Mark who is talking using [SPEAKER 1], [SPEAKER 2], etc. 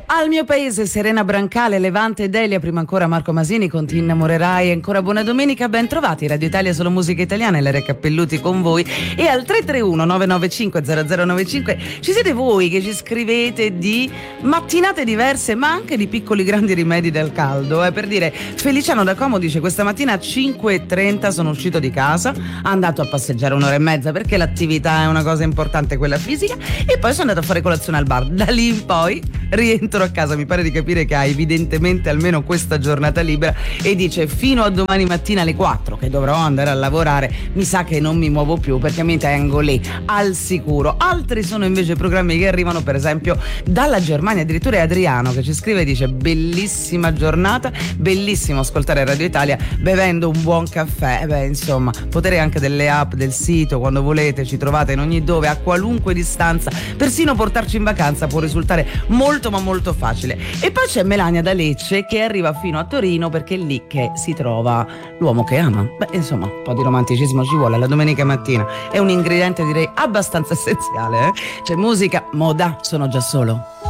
[SPEAKER 1] Al mio paese, Serena Brancale, Levante e Delia, prima ancora Marco Masini con Ti innamorerai. Ancora buona domenica, ben trovati. Radio Italia, solo musica italiana, Ilaria Cappelluti con voi. E al 331 995 0095 ci siete voi che ci scrivete di mattinate diverse, ma anche di piccoli grandi rimedi del caldo. Per dire, Feliciano da Como dice: questa mattina a 5:30 sono uscito di casa, andato a passeggiare un'ora e mezza perché l'attività è una cosa importante, quella fisica, e poi sono andato a fare colazione al bar. Da lì in poi rientro a casa. Mi pare di capire che ha evidentemente almeno questa giornata libera e dice: fino a domani mattina alle 4 che dovrò andare a lavorare, mi sa che non mi muovo più perché mi tengo lì al sicuro. Altri sono invece programmi che arrivano, per esempio dalla Germania. Addirittura è Adriano che ci scrive e dice: bellissima giornata, bellissimo ascoltare Radio Italia bevendo un buon caffè. Insomma, potere anche delle app, del sito, quando volete ci trovate in ogni dove, a qualunque distanza, persino portarci in vacanza può risultare molto ma molto facile. E poi c'è Melania da Lecce che arriva fino a Torino perché è lì che si trova l'uomo che ama. Insomma, un po' di romanticismo ci vuole la domenica mattina, è un ingrediente direi abbastanza essenziale. C'è musica, moda, sono già solo.